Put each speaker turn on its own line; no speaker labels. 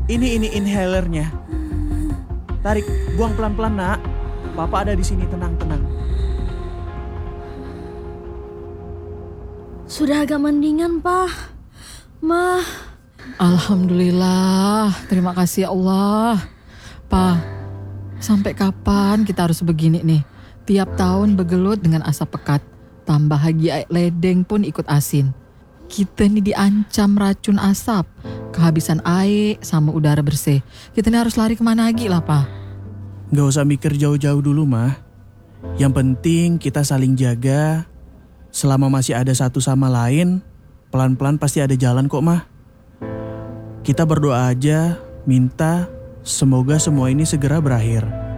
Ini inhalernya. Tarik, buang pelan-pelan nak. Papa ada di sini, tenang.
Sudah agak mendingan, Pak. Mah.
Alhamdulillah, terima kasih ya Allah. Pa, sampai kapan kita harus begini nih? Tiap tahun bergelut dengan asap pekat. Tambah lagi air ledeng pun ikut asin. Kita nih diancam racun asap, kehabisan air sama udara bersih. Kita nih harus lari kemana lagi lah, Pa?
Gak usah mikir jauh-jauh dulu mah. Yang penting kita saling jaga. Selama masih ada satu sama lain, pelan-pelan pasti ada jalan kok mah. Kita berdoa aja, minta semoga semua ini segera berakhir.